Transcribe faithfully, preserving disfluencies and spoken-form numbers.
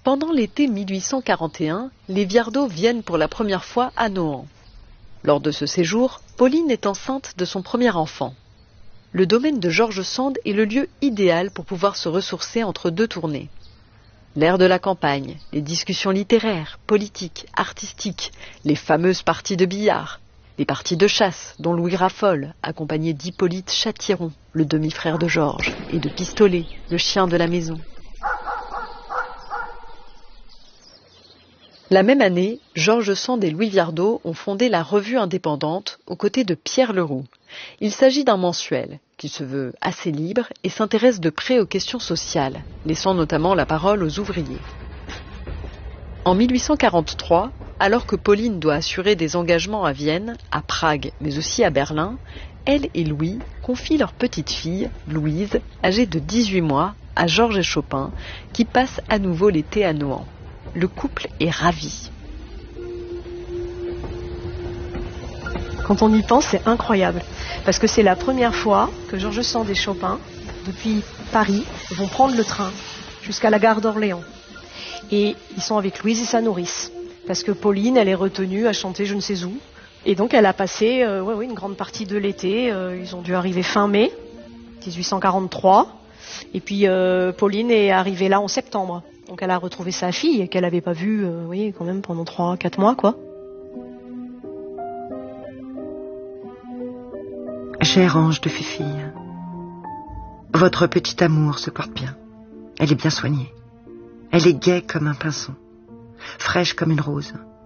Pendant l'été mille huit cent quarante et un, les Viardot viennent pour la première fois à Nohant. Lors de ce séjour, Pauline est enceinte de son premier enfant. Le domaine de George Sand est le lieu idéal pour pouvoir se ressourcer entre deux tournées. L'air de la campagne, les discussions littéraires, politiques, artistiques, les fameuses parties de billard, les parties de chasse dont Louis raffole, accompagné d'Hippolyte Châtiron, le demi-frère de Georges, et de Pistolet, le chien de la maison. La même année, George Sand et Louis Viardot ont fondé la Revue indépendante aux côtés de Pierre Leroux. Il s'agit d'un mensuel qui se veut assez libre et s'intéresse de près aux questions sociales, laissant notamment la parole aux ouvriers. En mille huit cent quarante-trois, alors que Pauline doit assurer des engagements à Vienne, à Prague, mais aussi à Berlin, elle et Louis confient leur petite fille, Louise, âgée de dix-huit mois, à Georges et Chopin, qui passe à nouveau l'été à Nohant. Le couple est ravi. Quand on y pense, c'est incroyable. Parce que c'est la première fois que George Sand et Chopin, depuis Paris, vont prendre le train jusqu'à la gare d'Orléans. Et ils sont avec Louise et sa nourrice. Parce que Pauline, elle est retenue à chanter je ne sais où. Et donc elle a passé euh, ouais, ouais, une grande partie de l'été. Euh, ils ont dû arriver fin mai dix-huit cent quarante-trois. Et puis euh, Pauline est arrivée là en septembre. Donc elle a retrouvé sa fille qu'elle n'avait pas vue euh, oui, quand même pendant trois quatre mois, quoi. Chère ange de fifille, votre petit amour se porte bien. Elle est bien soignée. Elle est gaie comme un pinson, fraîche comme une rose.